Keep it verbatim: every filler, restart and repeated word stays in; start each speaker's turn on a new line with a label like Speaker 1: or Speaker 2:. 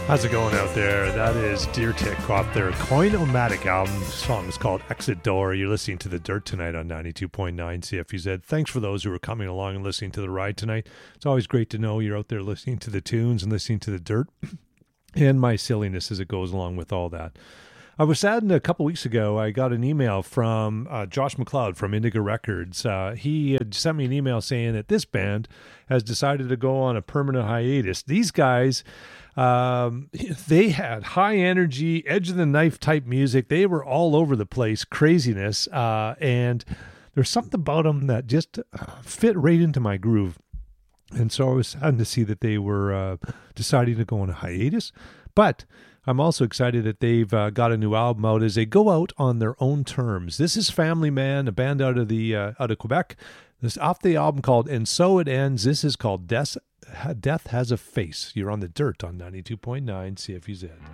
Speaker 1: How's it going out there? That is Deer Tick off their Coin-O-Matic album. The song is called Exit Door. You're listening to The Dirt tonight on ninety-two point nine C F U Z. Thanks for those who are coming along and listening to the ride tonight. It's always great to know you're out there listening to the tunes and listening to the dirt and my silliness as it goes along with all that. I was saddened a couple weeks ago. I got an email from uh, Josh McLeod from Indigo Records. Uh, he had sent me an email saying that this band has decided to go on a permanent hiatus. These guys, um, they had high energy, edge of the knife type music. They were all over the place, craziness. Uh, and there's something about them that just uh, fit right into my groove. And so I was saddened to see that they were uh, deciding to go on a hiatus. But I'm also excited that they've uh, got a new album out as they go out on their own terms. This is Family Man, a band out of the uh, out of Quebec. This off the album called And So It Ends. This is called Death, Death Has a Face. You're on The Dirt on ninety-two point nine C F U Z.